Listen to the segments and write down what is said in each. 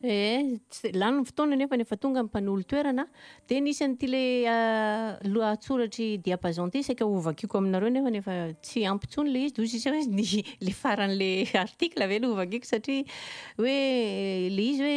Lany ny fotoana nefa nefa tonga ny mpanolo toerana dia nisy an'ity le lohatsoratry diapason ty saika ovakiko aminareo nefa tsy ampy intsony le izy dozy isa hoe le faran'le article ve no ovakiko satria hoe le izy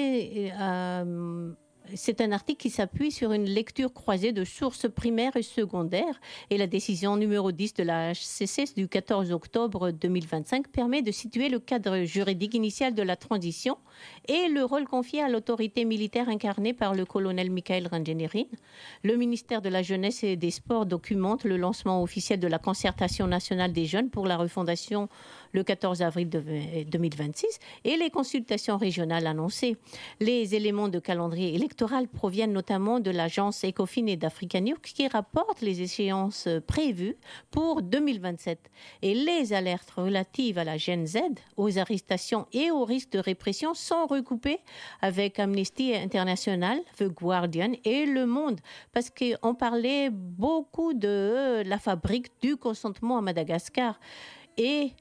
hoe c'est un article qui s'appuie sur une lecture croisée de sources primaires et secondaires et la décision numéro 10 de la HCC du 14 octobre 2025 permet de situer le cadre juridique initial de la transition et le rôle confié à l'autorité militaire incarnée par le colonel Michael Randjenerin. Le ministère de la Jeunesse et des Sports documente le lancement officiel de la concertation nationale des jeunes pour la refondation le 14 avril 2026 et les consultations régionales annoncées. Les éléments de calendrier électoral proviennent notamment de l'agence Ecofin et d'Africanews qui rapportent les échéances prévues pour 2027. Et les alertes relatives à la Gen Z, aux arrestations et aux risques de répression sont recoupées avec Amnesty International, The Guardian et Le Monde. Parce qu'on parlait beaucoup de la fabrique du consentement à Madagascar. Et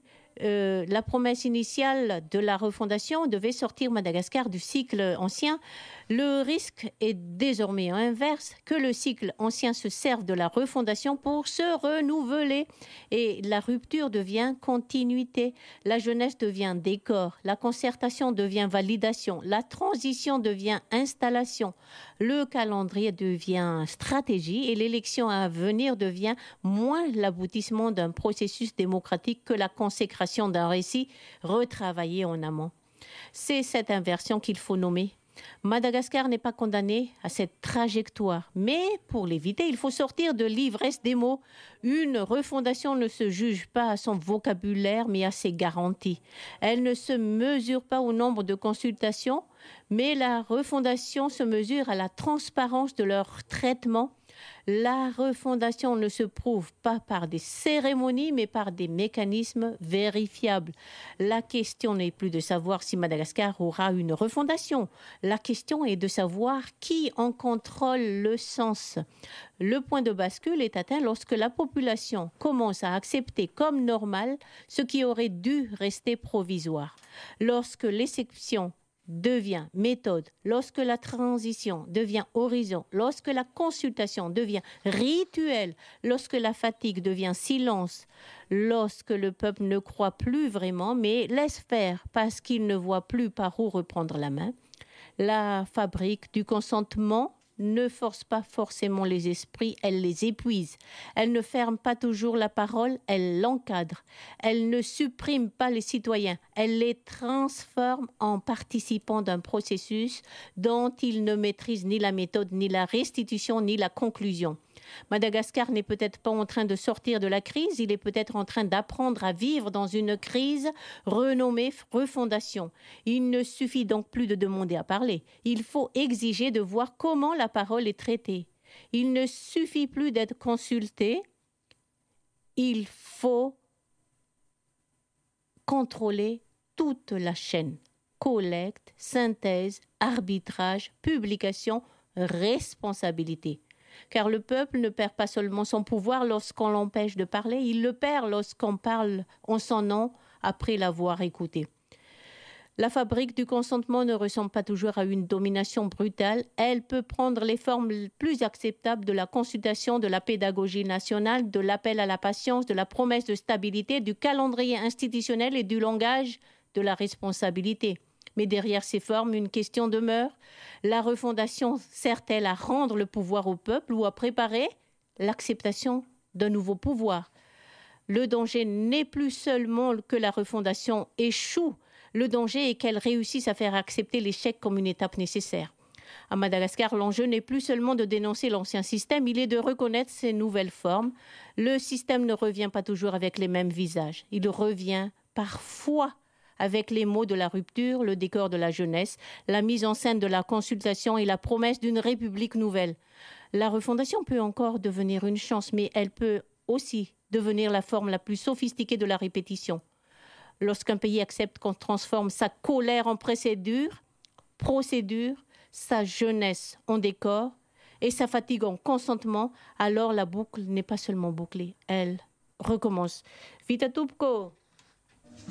la promesse initiale de la refondation devait sortir Madagascar du cycle ancien. Le risque est désormais inverse, que le cycle ancien se serve de la refondation pour se renouveler. Et la rupture devient continuité, la jeunesse devient décor, la concertation devient validation, la transition devient installation, le calendrier devient stratégie et l'élection à venir devient moins l'aboutissement d'un processus démocratique que la consécration d'un récit retravaillé en amont. C'est cette inversion qu'il faut nommer. Madagascar n'est pas condamné à cette trajectoire, mais pour l'éviter, il faut sortir de l'ivresse des mots. Une refondation ne se juge pas à son vocabulaire, mais à ses garanties. Elle ne se mesure pas au nombre de consultations, mais la refondation se mesure à la transparence de leur traitement. La refondation ne se prouve pas par des cérémonies, mais par des mécanismes vérifiables. La question n'est plus de savoir si Madagascar aura une refondation. La question est de savoir qui en contrôle le sens. Le point de bascule est atteint lorsque la population commence à accepter comme normal ce qui aurait dû rester provisoire. Lorsque l'exception devient méthode, lorsque la transition devient horizon, lorsque la consultation devient rituel, lorsque la fatigue devient silence, lorsque le peuple ne croit plus vraiment mais laisse faire parce qu'il ne voit plus par où reprendre la main, la fabrique du consentement ne force pas forcément les esprits, elle les épuise. Elle ne ferme pas toujours la parole, elle l'encadre. Elle ne supprime pas les citoyens, elle les transforme en participants d'un processus dont ils ne maîtrisent ni la méthode, ni la restitution, ni la conclusion. Madagascar n'est peut-être pas en train de sortir de la crise, il est peut-être en train d'apprendre à vivre dans une crise renommée refondation. Il ne suffit donc plus de demander à parler, il faut exiger de voir comment la parole est traitée. Il ne suffit plus d'être consulté, il faut contrôler toute la chaîne. Collecte, synthèse, arbitrage, publication, responsabilité. Car le peuple ne perd pas seulement son pouvoir lorsqu'on l'empêche de parler, il le perd lorsqu'on parle en son nom après l'avoir écouté. La fabrique du consentement ne ressemble pas toujours à une domination brutale. Elle peut prendre les formes les plus acceptables de la consultation, de la pédagogie nationale, de l'appel à la patience, de la promesse de stabilité, du calendrier institutionnel et du langage de la responsabilité. Mais derrière ces formes, une question demeure. La refondation sert-elle à rendre le pouvoir au peuple ou à préparer l'acceptation d'un nouveau pouvoir? Le danger n'est plus seulement que la refondation échoue. Le danger est qu'elle réussisse à faire accepter l'échec comme une étape nécessaire. À Madagascar, l'enjeu n'est plus seulement de dénoncer l'ancien système, il est de reconnaître ses nouvelles formes. Le système ne revient pas toujours avec les mêmes visages. Il revient parfois avec les mots de la rupture, le décor de la jeunesse, la mise en scène de la consultation et la promesse d'une république nouvelle. La refondation peut encore devenir une chance, mais elle peut aussi devenir la forme la plus sophistiquée de la répétition. Lorsqu'un pays accepte qu'on transforme sa colère en procédure, sa jeunesse en décor et sa fatigue en consentement, alors la boucle n'est pas seulement bouclée, elle recommence. Vita Tupko!